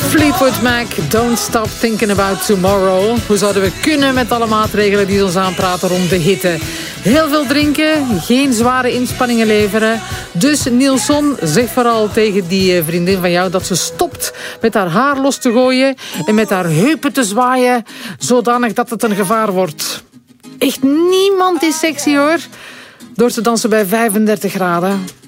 Fleetwood Mac, Don't Stop Thinking About Tomorrow. Hoe zouden we kunnen met alle maatregelen die ons aanpraten rond de hitte? Heel veel drinken, geen zware inspanningen leveren. Dus Nielson, zeg vooral tegen die vriendin van jou dat ze stopt met haar haar los te gooien en met haar heupen te zwaaien, zodanig dat het een gevaar wordt. Echt niemand is sexy hoor, door te dansen bij 35 graden.